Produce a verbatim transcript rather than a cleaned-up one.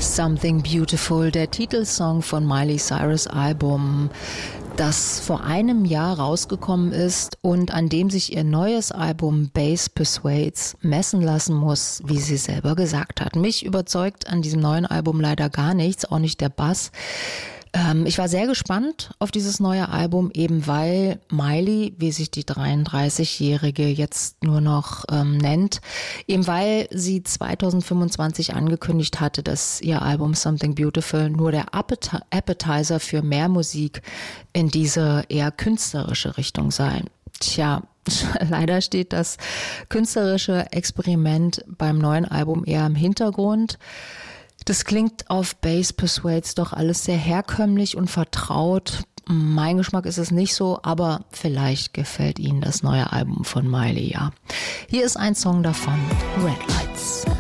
Something Beautiful, der Titelsong von Miley Cyrus' Album, das vor einem Jahr rausgekommen ist und an dem sich ihr neues Album Bass Persuades messen lassen muss, wie sie selber gesagt hat. Mich überzeugt an diesem neuen Album leider gar nichts, auch nicht der Bass. Ähm, ich war sehr gespannt auf dieses neue Album, eben weil Miley, wie sich die dreiunddreißigjährige jetzt nur noch ähm, nennt, eben weil sie zweitausendfünfundzwanzig angekündigt hatte, dass ihr Album Something Beautiful nur der Appet- Appetizer für mehr Musik in diese eher künstlerische Richtung sei. Tja, leider steht das künstlerische Experiment beim neuen Album eher im Hintergrund. Das klingt auf Bass Persuades doch alles sehr herkömmlich und vertraut. Mein Geschmack ist es nicht so, aber vielleicht gefällt Ihnen das neue Album von Miley, ja. Hier ist ein Song davon, Red Lights.